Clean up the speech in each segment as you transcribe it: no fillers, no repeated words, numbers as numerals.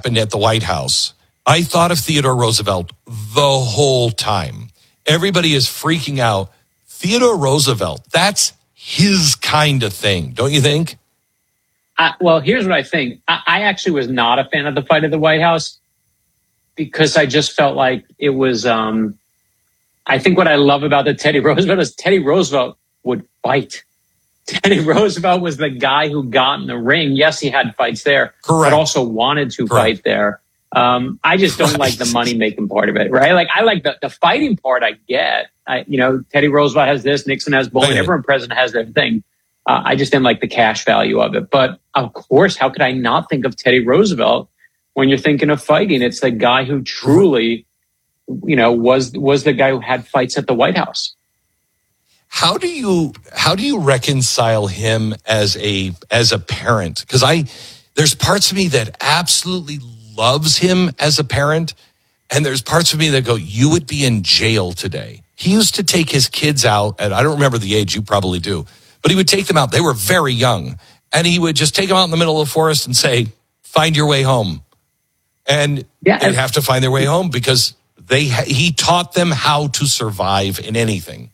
happened at the White House, I thought of Theodore Roosevelt the whole time. Everybody is freaking out. Theodore Roosevelt, that's his kind of thing, don't you think? Well, here's what I think. I actually was not a fan of the fight at the White House because I just felt like it was, I think what I love about the Teddy Roosevelt is Teddy Roosevelt would fight. Teddy Roosevelt was the guy who got in the ring. Yes, he had fights there, Correct. but also wanted to fight there. I just don't like the money-making part of it, right? Like, I like the fighting part I get. Teddy Roosevelt has this, Nixon has bowling, every president has their thing. I just didn't like the cash value of it. But of course, how could I not think of Teddy Roosevelt when you're thinking of fighting? It's the guy who truly, was the guy who had fights at the White House. How do you reconcile him as a parent? Because there's parts of me that absolutely loves him as a parent, and there's parts of me that go, you would be in jail today. He used to take his kids out, and I don't remember the age, you probably do, but he would take them out. They were very young, and he would just take them out in the middle of the forest and say, find your way home. And they'd have to find their way home because he taught them how to survive in anything.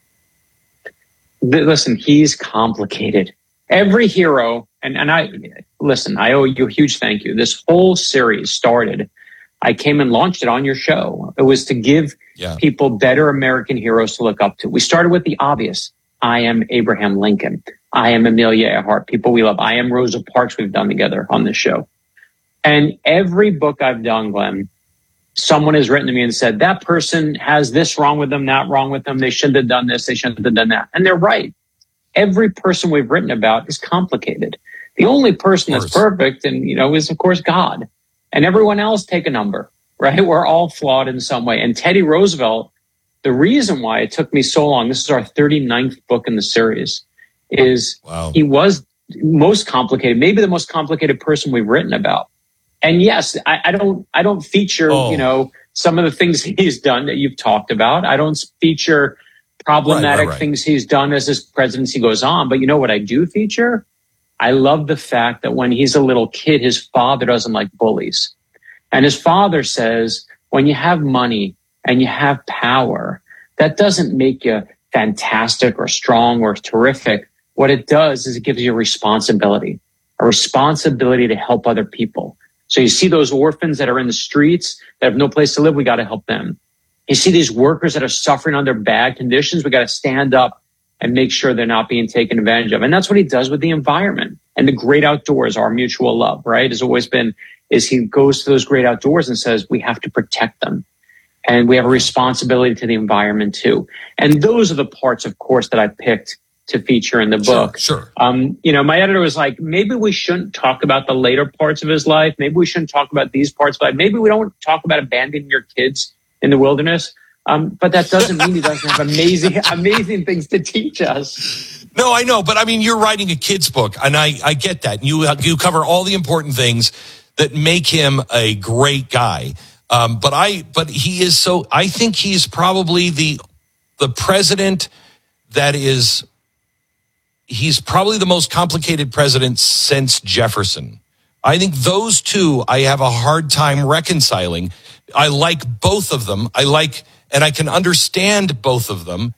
Listen, he's complicated. Every hero, and I owe you a huge thank you. This whole series started, I came and launched it on your show. It was to give people better American heroes to look up to. We started with the obvious. I am Abraham Lincoln. I am Amelia Earhart, people we love. I am Rosa Parks, we've done together on this show. And every book I've done, Glenn, someone has written to me and said, that person has this wrong with them, that wrong with them. They shouldn't have done this. They shouldn't have done that. And they're right. Every person we've written about is complicated. The only person that's perfect is, of course, God. And everyone else take a number, right? We're all flawed in some way. And Teddy Roosevelt, the reason why it took me so long, this is our 39th book in the series, is he was most complicated, maybe the most complicated person we've written about. And yes, I don't feature, some of the things he's done that you've talked about. I don't feature problematic things he's done as his presidency goes on. But you know what I do feature? I love the fact that when he's a little kid, his father doesn't like bullies. And his father says, when you have money and you have power, that doesn't make you fantastic or strong or terrific. What it does is it gives you a responsibility to help other people. So you see those orphans that are in the streets that have no place to live, we got to help them. You see these workers that are suffering under bad conditions, we got to stand up and make sure they're not being taken advantage of. And that's what he does with the environment and the great outdoors, our mutual love, right? Has always been, is he goes to those great outdoors and says, we have to protect them. And we have a responsibility to the environment too. And those are the parts, of course, that I picked to feature in the book. Sure. My editor was like, maybe we shouldn't talk about the later parts of his life. Maybe we shouldn't talk about these parts of life. Maybe we don't talk about abandoning your kids in the wilderness. But that doesn't mean he doesn't have amazing things to teach us. No, I know. But I mean, you're writing a kid's book, and I get that. You cover all the important things that make him a great guy. But he is so, I think he's probably the president that is, he's probably the most complicated president since Jefferson. I think those two I have a hard time reconciling. I like both of them. And I can understand both of them.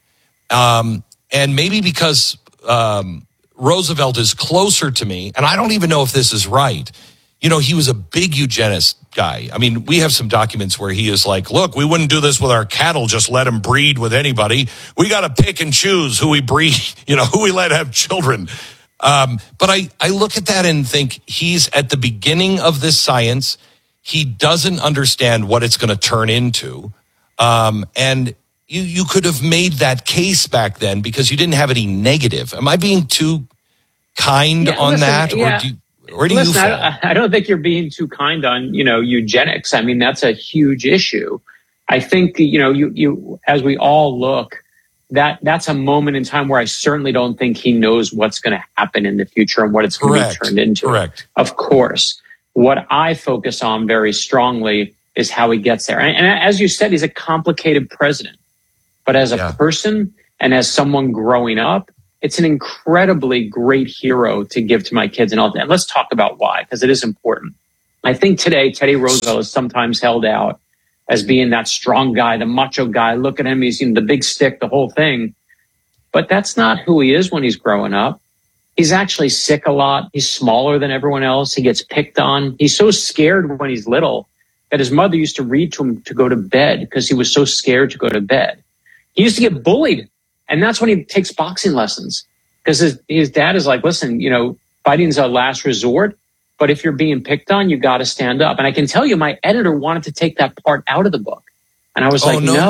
And maybe because Roosevelt is closer to me, and I don't even know if this is right. He was a big eugenist guy. I mean, we have some documents where he is like, look, we wouldn't do this with our cattle, just let them breed with anybody. We got to pick and choose who we breed, who we let have children. But I look at that and think he's at the beginning of this science. He doesn't understand what it's going to turn into. And you could have made that case back then because you didn't have any negative. Am I being too kind on that? Yeah. Or do you fall? I don't think you're being too kind on, eugenics. I mean, that's a huge issue. I think, you as we all look, that's a moment in time where I certainly don't think he knows what's going to happen in the future and what it's going to be turned into. Correct. Of course. What I focus on very strongly is how he gets there. And as you said, he's a complicated president. But as a person and as someone growing up, it's an incredibly great hero to give to my kids. And let's talk about why, because it is important. I think today Teddy Roosevelt is sometimes held out as being that strong guy, the macho guy. Look at him. He's the big stick, the whole thing. But that's not who he is when he's growing up. He's actually sick a lot. He's smaller than everyone else. He gets picked on. He's so scared when he's little that his mother used to read to him to go to bed because he was so scared to go to bed. He used to get bullied. And that's when he takes boxing lessons because his dad is like, listen, fighting's a last resort. But if you're being picked on, you got to stand up. And I can tell you, my editor wanted to take that part out of the book. And I was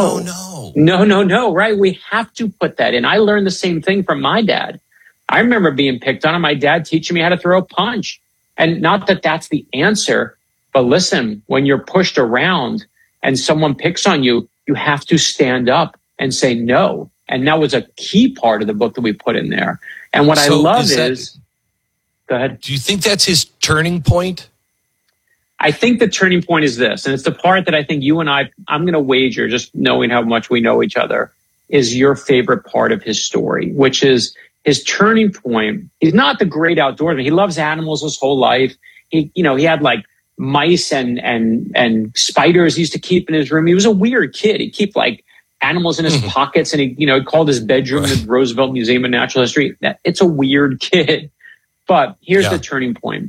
no, right? We have to put that in. I learned the same thing from my dad. I remember being picked on and my dad teaching me how to throw a punch. And not that that's the answer, but listen, when you're pushed around and someone picks on you, you have to stand up and say no. And that was a key part of the book that we put in there. And what I love is go ahead. Do you think that's his turning point? I think the turning point is this, and it's the part that I think you and I'm going to wager, just knowing how much we know each other, is your favorite part of his story, which is his turning point. He's not the great outdoorsman. He loves animals his whole life. He had like mice and spiders he used to keep in his room. He was a weird kid. He'd keep like animals in his pockets, and he called his bedroom the Roosevelt Museum of Natural History. It's a weird kid. But here's the turning point.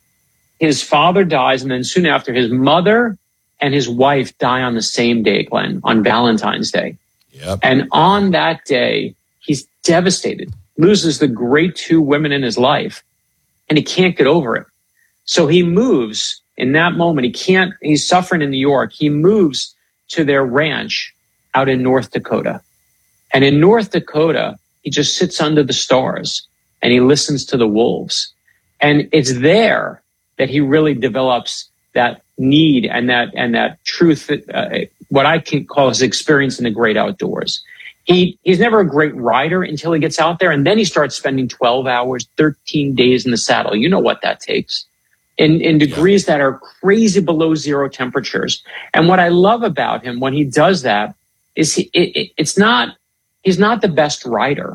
His father dies, and then soon after, his mother and his wife die on the same day, Glenn, on Valentine's Day. Yep. And on that day, he's devastated, loses the great two women in his life, and he can't get over it. So he moves in that moment. He's suffering in New York. He moves to their ranch out in North Dakota. And in North Dakota, he just sits under the stars and he listens to the wolves. And it's there that he really develops that need and that truth, what I can call his experience in the great outdoors. He's never a great rider until he gets out there, and then he starts spending 12 hours, 13 days in the saddle. You know what that takes in degrees that are crazy below zero temperatures. And what I love about him when he does that is he's not the best rider.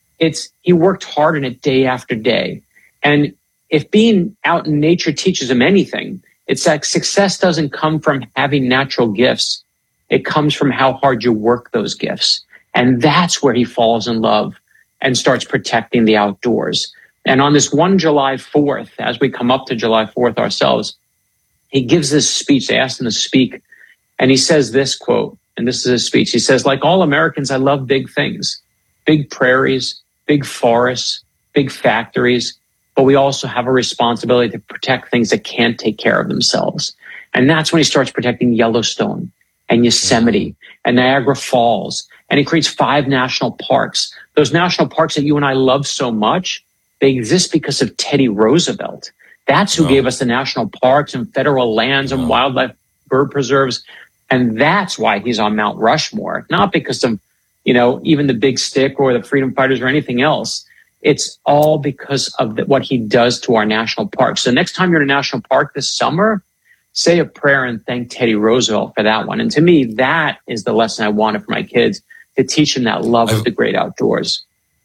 He worked hard in it day after day. And if being out in nature teaches him anything, it's that success doesn't come from having natural gifts. It comes from how hard you work those gifts. And that's where he falls in love and starts protecting the outdoors. And on this one July 4th, as we come up to July 4th ourselves, he gives this speech. They asked him to speak. And he says this quote, and this is his speech. He says, like all Americans, I love big things, big prairies, big forests, big factories. But we also have a responsibility to protect things that can't take care of themselves. And that's when he starts protecting Yellowstone and Yosemite and Niagara Falls. And he creates 5 national parks. Those national parks that you and I love so much, they exist because of Teddy Roosevelt. That's who gave us the national parks and federal lands and wildlife bird preserves. And that's why he's on Mount Rushmore, not because of, even the Big Stick or the Freedom Fighters or anything else. It's all because of what he does to our national parks. So next time you're in a national park this summer, say a prayer and thank Teddy Roosevelt for that one. And to me, that is the lesson I wanted for my kids, to teach them that love of the great outdoors.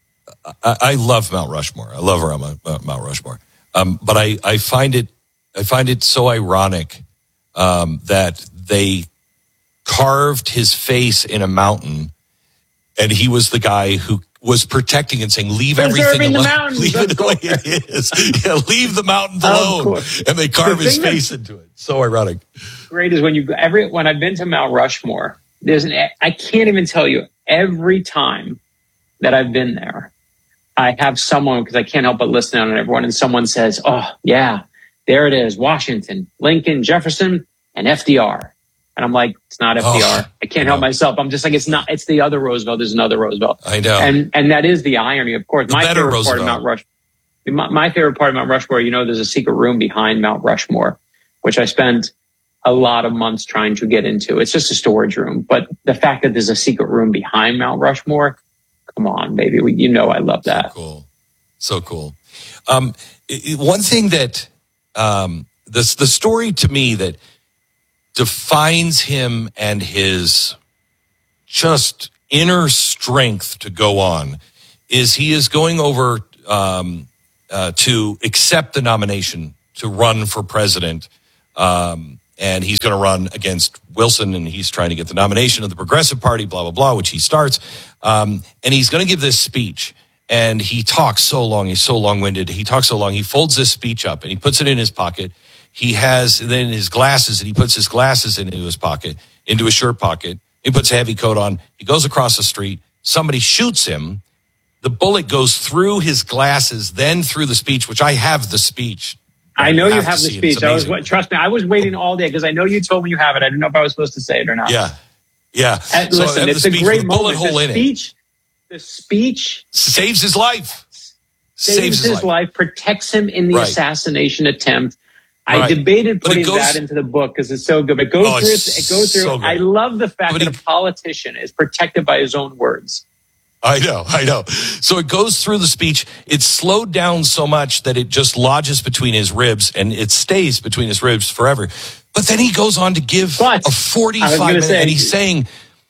I love Mount Rushmore. I love Mount Rushmore. But I find it so ironic that they carved his face in a mountain, and he was the guy who was protecting and saying, leave everything alone. Leave it the way it is. Yeah, leave the mountains alone. And they carve his face into it. So ironic. Great is when I've been to Mount Rushmore, I can't even tell you, every time that I've been there, I have someone, because I can't help but listen on everyone, and someone says, oh, yeah, there it is, Washington, Lincoln, Jefferson, and FDR. And I'm like, it's not FDR. I can't help myself. I'm just like, it's not. It's the other Roosevelt. There's another Roosevelt. I know. And that is the irony, of course. My favorite Roosevelt. part of Mount Rushmore. My favorite part of Mount Rushmore, there's a secret room behind Mount Rushmore, which I spent a lot of months trying to get into. It's just a storage room. But the fact that there's a secret room behind Mount Rushmore, come on, baby. I love that. So cool. One thing that the story to me that defines him and his just inner strength to go on is he is going over to accept the nomination to run for president And he's going to run against Wilson, and he's trying to get the nomination of the Progressive Party, blah, blah, blah, which he starts. And he's going to give this speech. And he talks so long. He's so long-winded. He talks so long. He folds this speech up, and he puts it in his pocket. He has then his glasses, and he puts his glasses into his pocket, into his shirt pocket. He puts a heavy coat on. He goes across the street. Somebody shoots him. The bullet goes through his glasses, then through the speech, which I have the speech. I know you have the speech. Trust me, I was waiting all day because I know you told me you have it. I didn't know if I was supposed to say it or not. Yeah. Listen, it's a great moment. The speech saves his life. Saves his life, protects him in the asssassination attempt. I debated putting that into the book because it's so good. But it goes through. So I love the fact that a politician is protected by his own words. I know. So it goes through the speech. It's slowed down so much that it just lodges between his ribs, and it stays between his ribs forever. But then he goes on to give a 45-minute, and he's saying,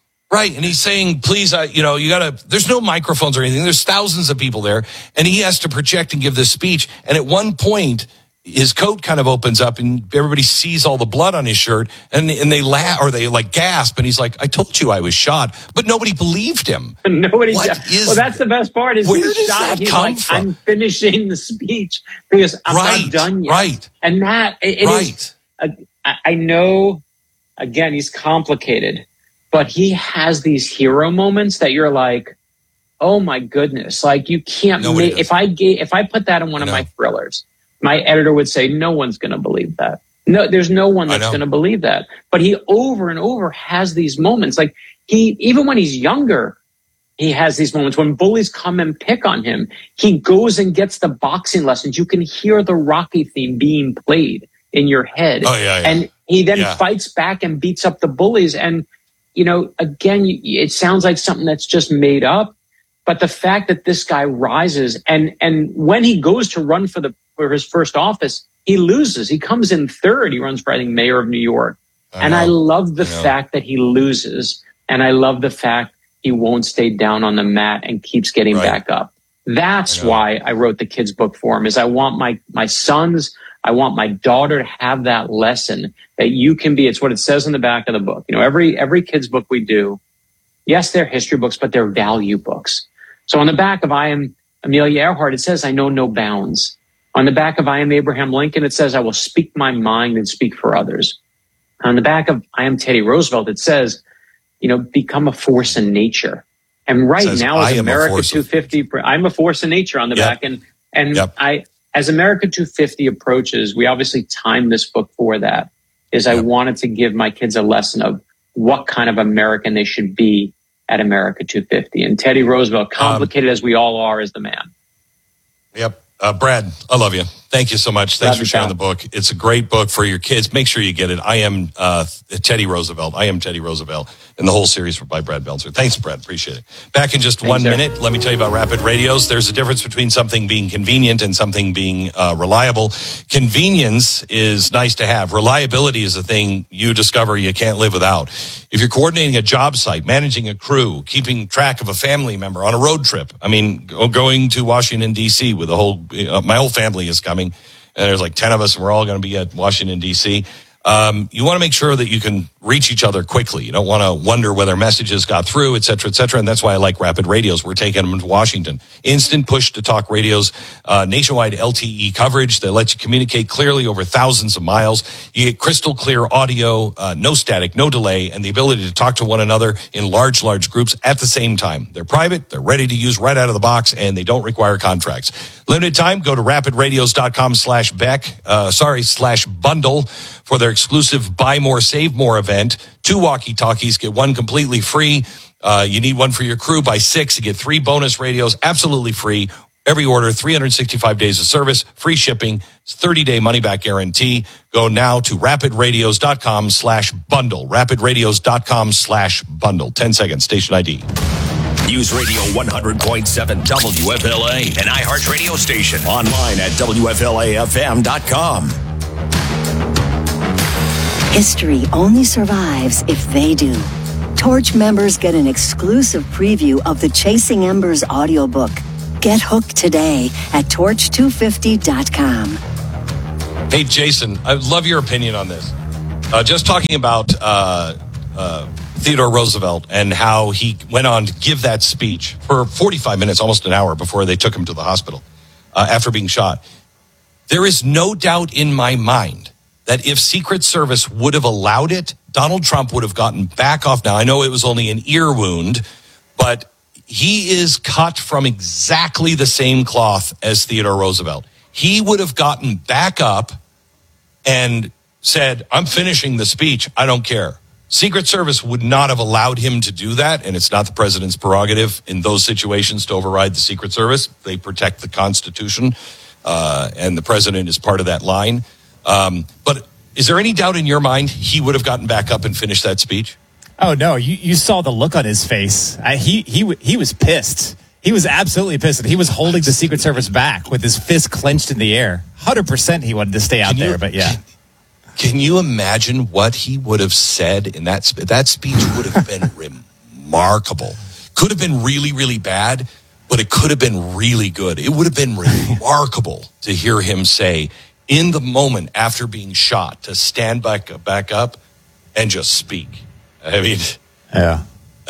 please, you gotta, there's no microphones or anything. There's thousands of people there, and he has to project and give this speech. And at one point, his coat kind of opens up and everybody sees all the blood on his shirt and they laugh or they like gasp. And he's like, I told you I was shot, but nobody believed him. Well, that's the best part is where does that come from? I'm finishing the speech because I'm not done yet. Right. And that, is, I know, again, he's complicated, but he has these hero moments that you're like, oh my goodness. Like you can't make, if I put that in one of my thrillers, my editor would say, no one's going to believe that. No, there's no one that's going to believe that. But he over and over has these moments. Like even when he's younger, he has these moments when bullies come and pick on him. He goes and gets the boxing lessons. You can hear the Rocky theme being played in your head. And he then fights back and beats up the bullies. And, again, it sounds like something that's just made up. But the fact that this guy rises and when he goes to run for his first office, he loses. He comes in third. He runs for, I think, mayor of New York. I love the fact that he loses. And I love the fact he won't stay down on the mat and keeps getting back up. That's why I wrote the kids' book for him, is I want my sons, I want my daughter to have that lesson that you can be. It's what it says in the back of the book. Every kids' book we do, yes, they're history books, but they're value books. So on the back of I Am Amelia Earhart, it says, I know no bounds. On the back of I Am Abraham Lincoln, it says, I will speak my mind and speak for others. On the back of I Am Teddy Roosevelt, it says, become a force in nature. And now, as America 250, I'm a force in nature on the back. And as America 250 approaches, we obviously timed this book for that, I wanted to give my kids a lesson of what kind of American they should be at America 250. And Teddy Roosevelt, complicated as we all are, is the man. Yep. Brad, I love you. Thank you so much. Thanks for sharing the book. It's a great book for your kids. Make sure you get it. I Am Teddy Roosevelt. I Am Teddy Roosevelt. And the whole series by Brad Belzer. Thanks, Brad. Appreciate it. Back in just 1 minute, let me tell you about Rapid Radios. There's a difference between something being convenient and something being reliable. Convenience is nice to have. Reliability is a thing you discover you can't live without. If you're coordinating a job site, managing a crew, keeping track of a family member on a road trip, going to Washington, D.C. with my whole family is coming, and there's like 10 of us, and we're all going to be at Washington, D.C. You want to make sure that you can reach each other quickly. You don't want to wonder whether messages got through, et cetera, and that's why I like Rapid Radios. We're taking them to Washington. Instant push-to-talk radios, nationwide LTE coverage that lets you communicate clearly over thousands of miles. You get crystal clear audio, no static, no delay, and the ability to talk to one another in large groups at the same time. They're private, they're ready to use right out of the box, and they don't require contracts. Limited time, go to rapidradios.com/bundle for their exclusive Buy More, Save More event. 2 walkie-talkies, get 1 completely free. You need 1 for your crew. Buy 6, you get 3 bonus radios, absolutely free. Every order, 365 days of service, free shipping, 30-day money-back guarantee. Go now to rapidradios.com/bundle. Rapidradios.com/bundle. 10 seconds, station ID. News Radio 100.7 WFLA, an iHeart radio station. Online at WFLAFM.com. History only survives if they do. Torch members get an exclusive preview of the Chasing Embers audiobook. Get hooked today at torch250.com. Hey, Jason, I love your opinion on this. Just talking about Theodore Roosevelt and how he went on to give that speech for 45 minutes, almost an hour, before they took him to the hospital after being shot. There is no doubt in my mind that if Secret Service would have allowed it, Donald Trump would have gotten back off. Now, I know it was only an ear wound, but he is cut from exactly the same cloth as Theodore Roosevelt. He would have gotten back up and said, I'm finishing the speech. I don't care. Secret Service would not have allowed him to do that, and it's not the president's prerogative in those situations to override the Secret Service. They protect the Constitution, and the president is part of that line. But is there any doubt in your mind he would have gotten back up and finished that speech? Oh, no. You saw the look on his face. He was pissed. He was absolutely pissed. He was holding the Secret Service back with his fist clenched in the air. 100% he wanted to stay out there, but yeah. Can you imagine what he would have said in that speech? That speech would have been remarkable. Could have been really, really bad, but it could have been really good. It would have been remarkable to hear him say, in the moment after being shot, to stand back up and just speak. I mean, yeah.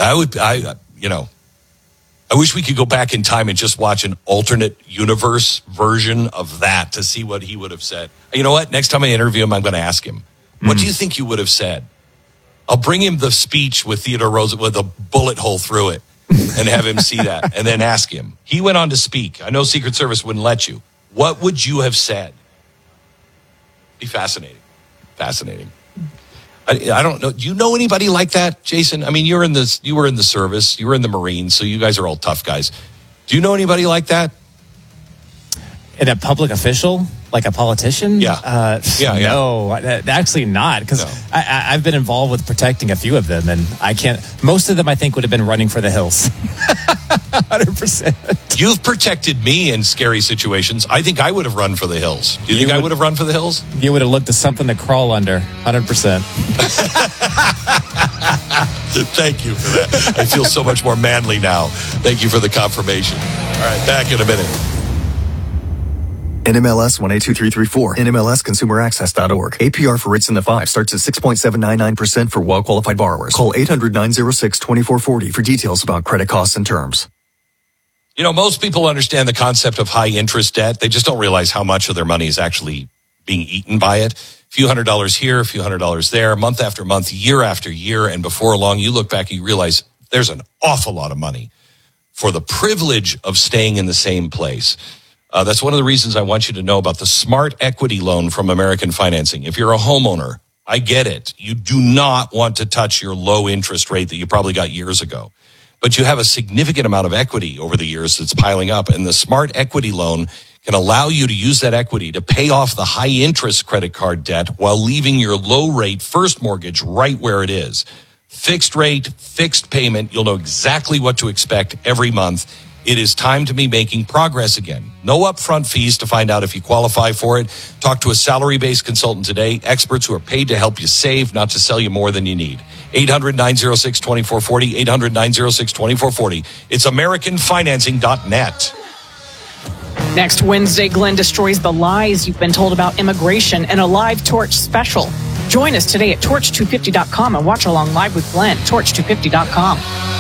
I wish we could go back in time and just watch an alternate universe version of that to see what he would have said. You know what? Next time I interview him, I'm going to ask him, what do you think you would have said? I'll bring him the speech with Theodore Roosevelt with a bullet hole through it and have him see that and then ask him. He went on to speak. I know Secret Service wouldn't let you. What would you have said? Be fascinating. Fascinating. I don't know. Do you know anybody like that, Jason? I mean, you were in the service, you were in the Marines, so you guys are all tough guys. Do you know anybody like that? In a public official, like a politician? Yeah. No, actually not. Because I've been involved with protecting a few of them, and I can't. Most of them, I think, would have been running for the hills. 100%. You've protected me in scary situations. I think I would have run for the hills. Do you think I would have run for the hills? You would have looked at something to crawl under. 100%. Thank you for that. I feel so much more manly now. Thank you for the confirmation. All right, back in a minute. NMLS 182334. NMLSConsumerAccess.org. APR for rates in the 5 starts at 6.799% for well-qualified borrowers. Call 800-906-2440 for details about credit costs and terms. You know, most people understand the concept of high interest debt. They just don't realize how much of their money is actually being eaten by it. A few $100s here, a few $100s there, month after month, year after year. And before long, you look back and you realize there's an awful lot of money for the privilege of staying in the same place. That's one of the reasons I want you to know about the Smart Equity Loan from American Financing. If you're a homeowner, I get it. You do not want to touch your low interest rate that you probably got years ago. But you have a significant amount of equity over the years that's piling up. And the Smart Equity Loan can allow you to use that equity to pay off the high interest credit card debt while leaving your low rate first mortgage right where it is. Fixed rate, fixed payment. You'll know exactly what to expect every month. It is time to be making progress again. No upfront fees to find out if you qualify for it. Talk to a salary-based consultant today. Experts who are paid to help you save, not to sell you more than you need. 800-906-2440, 800-906-2440. It's AmericanFinancing.net. Next Wednesday, Glenn destroys the lies you've been told about immigration in a live Torch special. Join us today at torch250.com and watch along live with Glenn, torch250.com.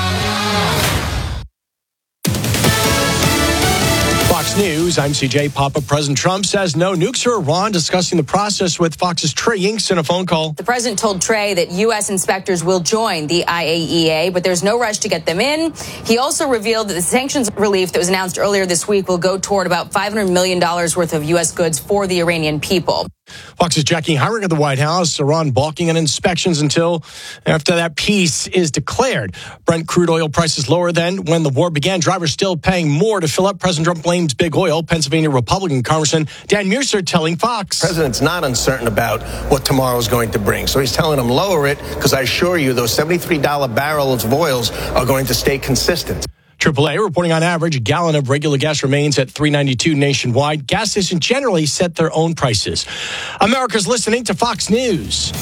Fox News, I'm CJ Papa. President Trump says no nukes for Iran, discussing the process with Fox's Trey Yingst in a phone call. The president told Trey that U.S. inspectors will join the IAEA, but there's no rush to get them in. He also revealed that the sanctions relief that was announced earlier this week will go toward about $500 million worth of U.S. goods for the Iranian people. Fox's Jackie Heinrich at the White House. Iran balking on inspections until after that peace is declared. Brent crude oil prices lower than when the war began. Drivers still paying more to fill up. President Trump blames big oil. Pennsylvania Republican Congressman Dan Mercer telling Fox. The president's not uncertain about what tomorrow is going to bring. So he's telling them lower it because I assure you those $73 barrels of oils are going to stay consistent. AAA reporting on average, a gallon of regular gas remains at $3.92 nationwide. Gas stations generally set their own prices. America's listening to Fox News.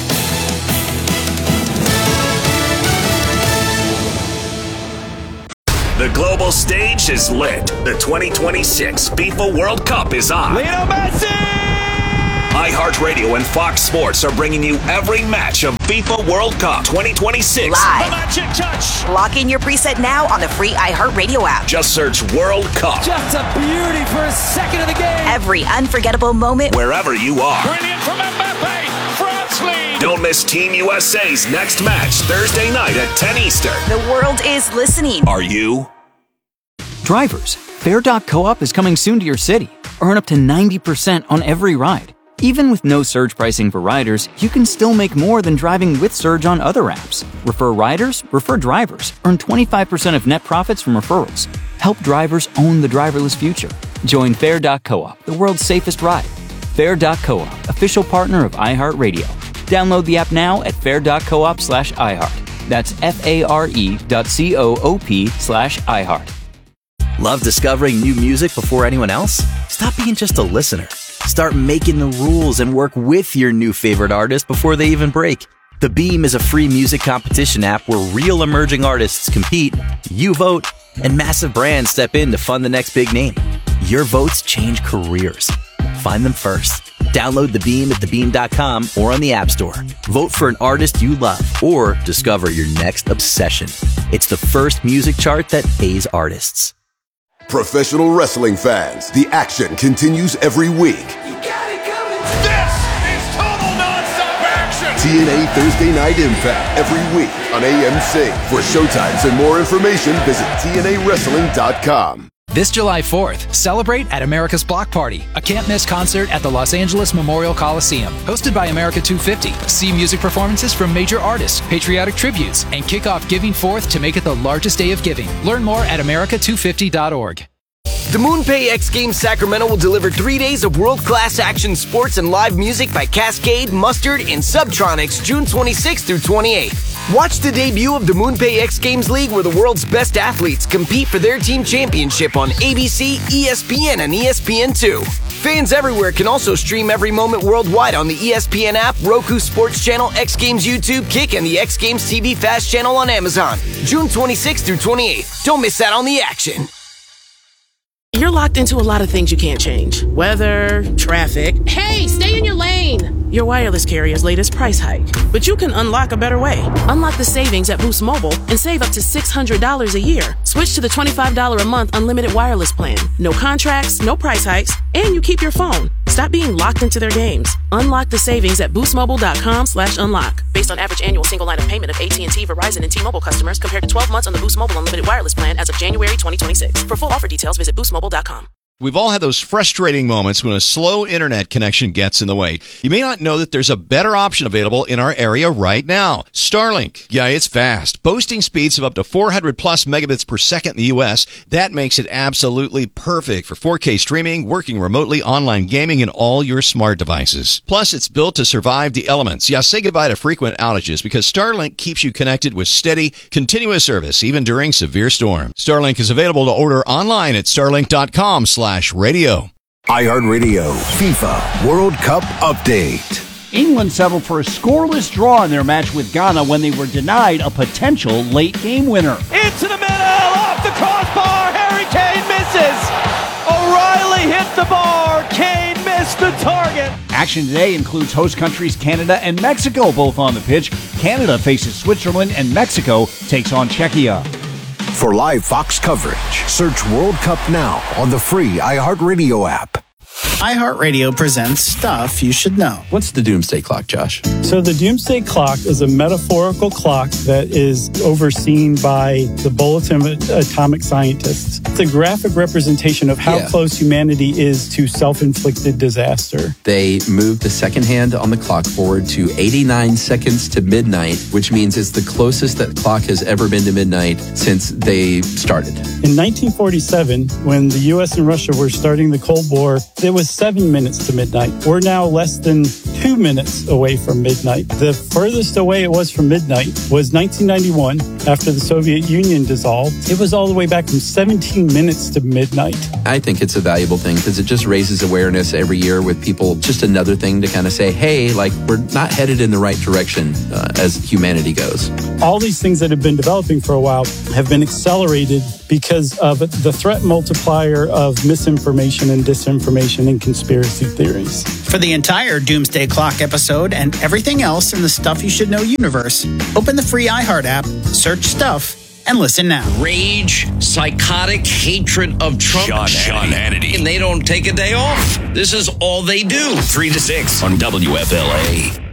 The global stage is lit. The 2026 FIFA World Cup is on. Lionel Messi! iHeartRadio and Fox Sports are bringing you every match of FIFA World Cup 2026. Live. The Magic Touch. Lock in your preset now on the free iHeartRadio app. Just search World Cup. Just a beauty for a second of the game. Every unforgettable moment. Wherever you are. Brilliant from Mbappe. France lead. Don't miss Team USA's next match Thursday night at 10 Eastern. The world is listening. Are you? Drivers, Fare.coop is coming soon to your city. Earn up to 90% on every ride. Even with no surge pricing for riders, you can still make more than driving with Surge on other apps. Refer riders, refer drivers. Earn 25% of net profits from referrals. Help drivers own the driverless future. Join Fare.coop, the world's safest ride. Fare.coop, official partner of iHeartRadio. Download the app now at fare.coop/iHeart. That's FARE.coop/iHeart. Love discovering new music before anyone else? Stop being just a listener. Start making the rules and work with your new favorite artist before they even break. The Beam is a free music competition app where real emerging artists compete, you vote, and massive brands step in to fund the next big name. Your votes change careers. Find them first. Download The Beam at thebeam.com or on the App Store. Vote for an artist you love or discover your next obsession. It's the first music chart that pays artists. Professional wrestling fans, the action continues every week. This is total non-stop action. TNA Thursday Night Impact every week on AMC. For showtimes and more information, visit TNAWrestling.com. This July 4th, celebrate at America's Block Party, a can't-miss concert at the Los Angeles Memorial Coliseum. Hosted by America 250. See music performances from major artists, patriotic tributes, and kick off Giving Forth to make it the largest day of giving. Learn more at America250.org. The MoonPay X Games Sacramento will deliver 3 days of world-class action sports and live music by Cascade, Mustard, and Subtronics June 26th through 28th. Watch the debut of the MoonPay X Games League where the world's best athletes compete for their team championship on ABC, ESPN, and ESPN2. Fans everywhere can also stream every moment worldwide on the ESPN app, Roku Sports Channel, X Games YouTube, Kick, and the X Games TV Fast channel on Amazon. June 26th through 28th. Don't miss out on the action. You're locked into a lot of things you can't change. Weather, traffic. Hey, stay in your lane! Your wireless carrier's latest price hike. But you can unlock a better way. Unlock the savings at Boost Mobile and save up to $600 a year. Switch to the $25 a month unlimited wireless plan. No contracts, no price hikes, and you keep your phone. Stop being locked into their games. Unlock the savings at boostmobile.com/unlock. Based on average annual single line of payment of AT&T, Verizon, and T-Mobile customers compared to 12 months on the Boost Mobile unlimited wireless plan as of January 2026. For full offer details, visit boostmobile.com. We've all had those frustrating moments when a slow internet connection gets in the way. You may not know that there's a better option available in our area right now. Starlink. Yeah, it's fast. Boasting speeds of up to 400 plus megabits per second in the U.S. That makes it absolutely perfect for 4K streaming, working remotely, online gaming, and all your smart devices. Plus, it's built to survive the elements. Yeah, say goodbye to frequent outages because Starlink keeps you connected with steady, continuous service, even during severe storms. Starlink is available to order online at starlink.com/radio. iHeartRadio FIFA World Cup Update. England settled for a scoreless draw in their match with Ghana when they were denied a potential late game winner. Into the middle, off the crossbar, Harry Kane misses. O'Reilly hit the bar, Kane missed the target. Action today includes host countries Canada and Mexico both on the pitch. Canada faces Switzerland and Mexico takes on Czechia. For live Fox coverage, search World Cup now on the free iHeartRadio app. iHeartRadio presents Stuff You Should Know. What's the Doomsday Clock, Josh? So the Doomsday Clock is a metaphorical clock that is overseen by the Bulletin of Atomic Scientists. It's a graphic representation of how close humanity is to self-inflicted disaster. They moved the second hand on the clock forward to 89 seconds to midnight, which means it's the closest that clock has ever been to midnight since they started. In 1947, when the U.S. and Russia were starting the Cold War, it was 7 minutes to midnight. We're now less than 2 minutes away from midnight. The furthest away it was from midnight was 1991, after the Soviet Union dissolved. It was all the way back from 17 minutes to midnight. I think it's a valuable thing because it just raises awareness every year with people. Just another thing to kind of say, hey, like, we're not headed in the right direction as humanity goes. All these things that have been developing for a while have been accelerated because of the threat multiplier of misinformation and disinformation and conspiracy theories. For the entire Doomsday Clock episode and everything else in the Stuff You Should Know universe, open the free iHeart app, search Stuff, and listen now. Rage, psychotic hatred of Trump. Sean Hannity. And they don't take a day off. This is all they do. 3 to 6 on WFLA.